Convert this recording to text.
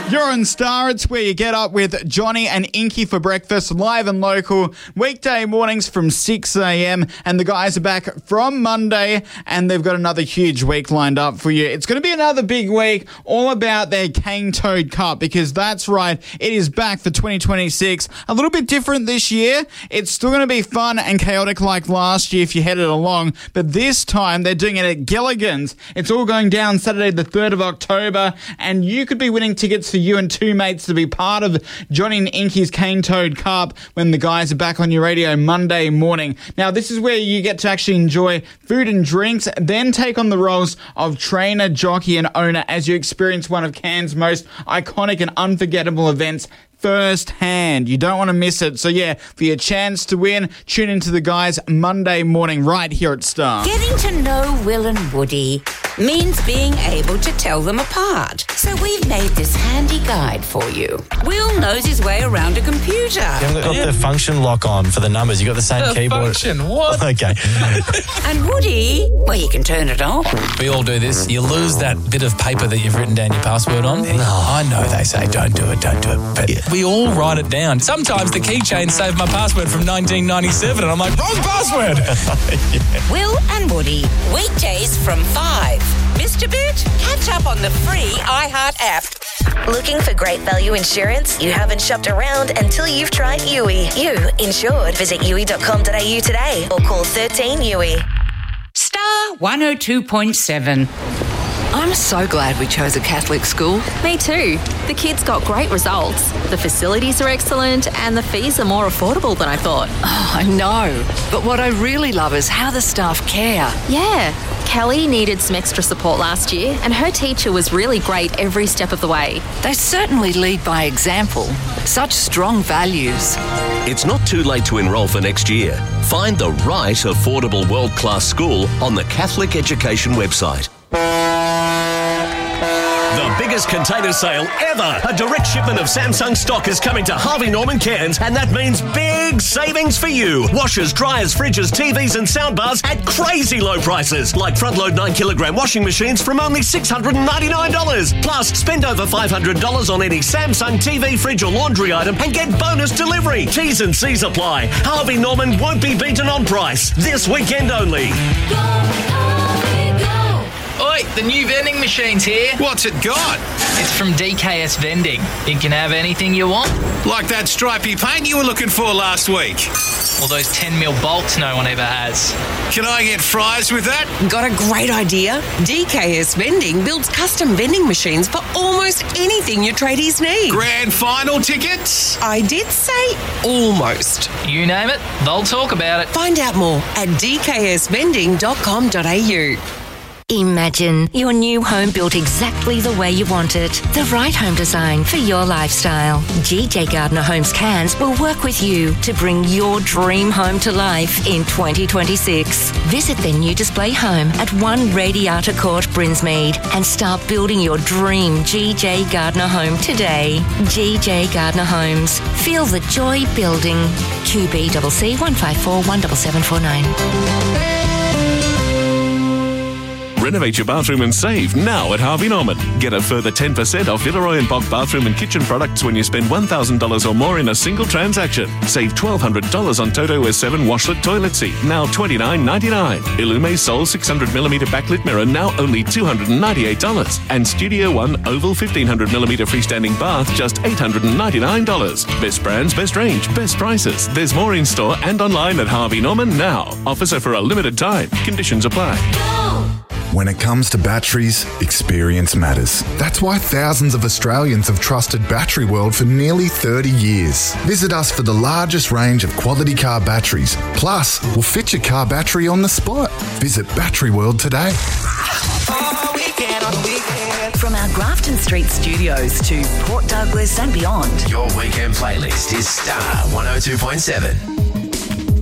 You're on Star. It's where you get up with Johnny and Inky for breakfast, live and local, weekday mornings from 6 a.m. And the guys are back from Monday, and they've got another huge week lined up for you. It's going to be another big week, all about their Cane Toad Cup, because that's right, it is back for 2026. A little bit different this year. It's still going to be fun and chaotic like last year if you headed along, but this time they're doing it at Gilligan's. It's all going down Saturday the 3rd of October, and you could be winning tickets for you and two mates to be part of Johnny and Inky's Cane Toad Cup when the guys are back on your radio Monday morning. Now, this is where you get to actually enjoy food and drinks, then take on the roles of trainer, jockey and owner as you experience one of Cairns' most iconic and unforgettable events firsthand. You don't want to miss it. So yeah, for your chance to win, tune into the guys Monday morning right here at Star. Getting to know Will and Woody means being able to tell them apart. So we've made this handy guide for you. Will knows his way around a computer. You haven't got the function lock on for the numbers. You got the same keyboard. Function, what? Okay. And Woody, well, he can turn it on. We all do this. You lose that bit of paper that you've written down your password on. No. I know they say don't do it. But we all write it down. Sometimes the keychain saved my password from 1997 and I'm like, wrong password. Yeah. Will and Woody, weekdays from 5. Missed a bit? Catch up on the free iHeart app. Looking for great value insurance? You haven't shopped around until you've tried Yui. You insured. Visit yui.com.au today or call 13 Yui. Star 102.7. I'm so glad we chose a Catholic school. Me too. The kids got great results. The facilities are excellent and the fees are more affordable than I thought. Oh, I know. But what I really love is how the staff care. Yeah. Kelly needed some extra support last year and her teacher was really great every step of the way. They certainly lead by example. Such strong values. It's not too late to enrol for next year. Find the right affordable world-class school on the Catholic Education website. The biggest container sale ever. A direct shipment of Samsung stock is coming to Harvey Norman Cairns, and that means big savings for you. Washers, dryers, fridges, TVs and soundbars at crazy low prices, like front-load 9-kilogram washing machines from only $699. Plus, spend over $500 on any Samsung TV, fridge or laundry item and get bonus delivery. T's and C's apply. Harvey Norman won't be beaten on price. This weekend only. Oi, the new vending machine's here. What's it got? It's from DKS Vending. It can have anything you want. Like that stripy paint you were looking for last week. Or those 10mm bolts no one ever has. Can I get fries with that? Got a great idea. DKS Vending builds custom vending machines for almost anything your tradies need. Grand final tickets? I did say almost. You name it, they'll talk about it. Find out more at dksvending.com.au. Imagine your new home built exactly the way you want it. The right home design for your lifestyle. GJ Gardner Homes Cairns will work with you to bring your dream home to life in 2026. Visit their new display home at 1 Radiata Court, Brinsmead, and start building your dream GJ Gardner home today. GJ Gardner Homes. Feel the joy building. QBCC 154 17749. Renovate your bathroom and save now at Harvey Norman. Get a further 10% off Villeroy & Boch bathroom and kitchen products when you spend $1,000 or more in a single transaction. Save $1,200 on Toto S7 washlet toilet seat, now $29.99. Illume Sol 600mm backlit mirror, now only $298. And Studio One Oval 1500mm freestanding bath, just $899. Best brands, best range, best prices. There's more in store and online at Harvey Norman now. Offers are for a limited time. Conditions apply. When it comes to batteries, experience matters. That's why thousands of Australians have trusted Battery World for nearly 30 years. Visit us for the largest range of quality car batteries. Plus, we'll fit your car battery on the spot. Visit Battery World today. From our Grafton Street studios to Port Douglas and beyond. Your weekend playlist is Star 102.7.